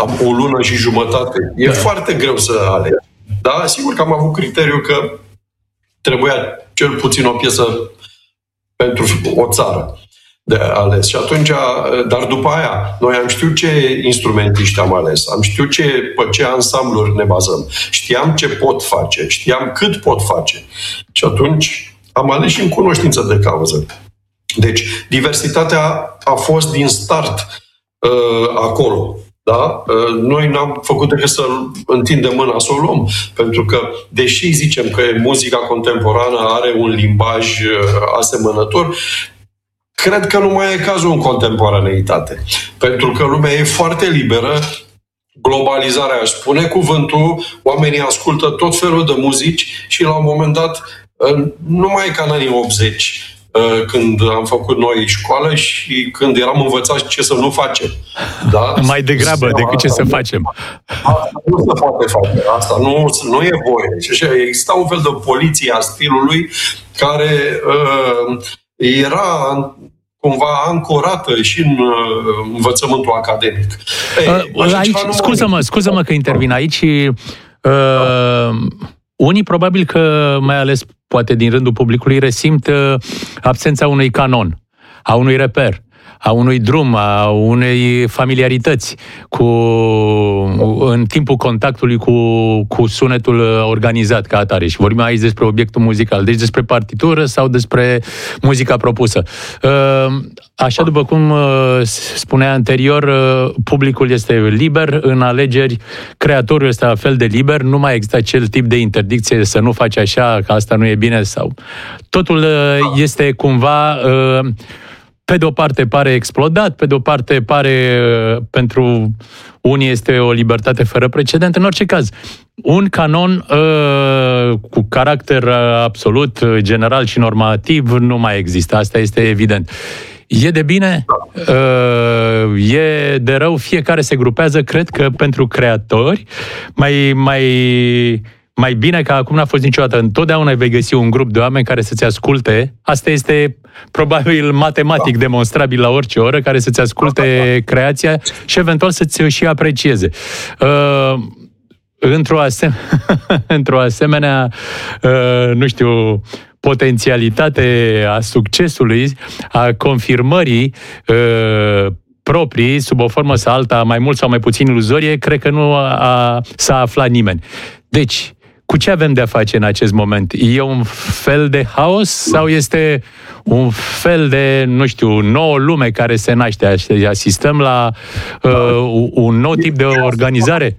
am o lună și jumătate. E foarte greu să aleg. Da, sigur că am avut criteriul că trebuia cel puțin o piesă pentru o țară de ales. Și atunci, dar după aia, noi am știut ce instrumentiști am ales, am știut pe ce ansambluri ne bazăm, știam ce pot face, știam cât pot face. Și atunci am ales și în cunoștință de cauză. Deci, diversitatea a fost din start acolo. Da? Noi n-am făcut decât să întindem mâna să o luăm, pentru că, deși zicem că muzica contemporană are un limbaj asemănător, cred că nu mai e cazul în contemporaneitate. Pentru că lumea e foarte liberă, globalizarea, aș spune cuvântul, oamenii ascultă tot felul de muzici și la un moment dat, nu mai e ca în anii 80, când am făcut noi școală și când eram învățați ce să nu facem. Da? Mai degrabă decât ce să facem. Asta nu se poate face. Asta nu e voie. Și exista un fel de poliție a stilului care era cumva ancorată și în învățământul academic. Scuză-mă că intervin aici. Unii probabil că, mai ales poate din rândul publicului, resimt absența unui canon, a unui reper, a unui drum, a unei familiarități în timpul contactului cu sunetul organizat ca atare. Și vorbim aici despre obiectul muzical, deci despre partitură sau despre muzica propusă. Așa după cum spunea anterior, publicul este liber în alegeri, creatorul este la fel de liber, nu mai există acel tip de interdicție să nu faci așa, că asta nu e bine sau... Totul este cumva... Pe de o parte pare explodat, pe de o parte pare pentru unii este o libertate fără precedent. În orice caz, un canon cu caracter absolut, general și normativ nu mai există. Asta este evident. E de bine? E de rău? Fiecare se grupează, cred că pentru creatori, mai bine ca acum n-a fost niciodată. Întotdeauna vei găsi un grup de oameni care să-ți asculte. Asta este probabil matematic demonstrabil la orice oră, care să-ți asculte creația și eventual să-ți și aprecieze. Într-o asemenea, nu știu, potențialitate a succesului, a confirmării proprii, sub o formă sau alta, mai mult sau mai puțin iluzorie, cred că nu s-a aflat nimeni. Deci, cu ce avem de-a face în acest moment? E un fel de haos sau este un fel de, nu știu, nouă lume care se naște? Asistăm la un nou tip de organizare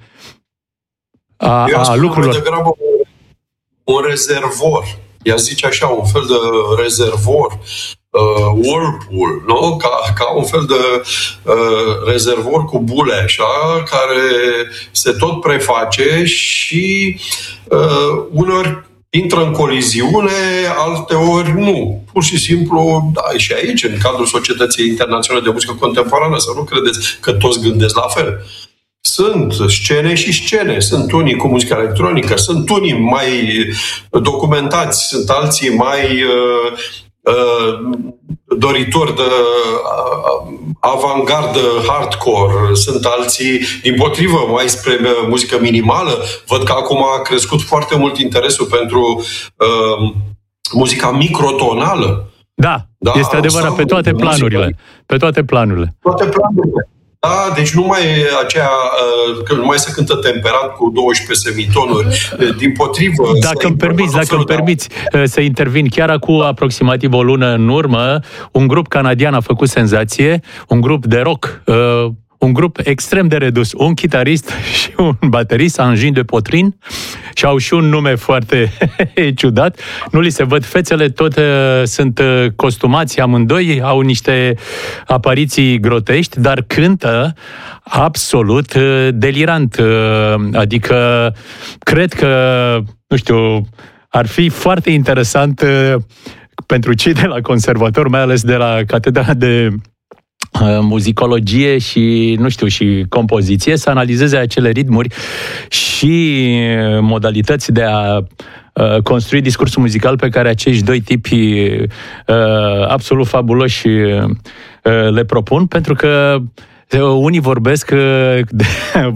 a lucrurilor? Mai degrabă un rezervor. Ea zice așa, un fel de rezervor, whirlpool, nu? Ca un fel de rezervor cu bule, așa, care se tot preface și uneori intră în coliziune, alteori nu. Pur și simplu, da, și aici, în cadrul Societății Internaționale de Muzică Contemporană, să nu credeți că toți gândesc la fel. Sunt scene și scene. Sunt unii cu muzică electronică, sunt unii mai documentați, sunt alții mai doritori de avantgardă hardcore, sunt alții, dimpotrivă, mai spre muzică minimală. Văd că acum a crescut foarte mult interesul pentru muzica microtonală. Da, este adevărat, pe toate planurile. Pe toate planurile. Toate planurile. Da, deci nu mai e aceea, că nu mai se cântă temperat cu 12 semitonuri, dimpotrivă. Dacă îmi permiți să intervin, chiar acum aproximativ o lună în urmă, un grup canadian a făcut senzație, un grup de rock, un grup extrem de redus, un chitarist și un baterist, Angin de Potrin, și au și un nume foarte ciudat. Nu li se văd fețele, tot sunt costumați amândoi, au niște apariții grotești, dar cântă absolut delirant. Adică, cred că, nu știu, ar fi foarte interesant pentru cei de la conservator, mai ales de la Catedra de muzicologie și, nu știu, și compoziție, să analizeze acele ritmuri și modalități de a construi discursul muzical pe care acești doi tipi absolut fabuloși le propun, pentru că unii vorbesc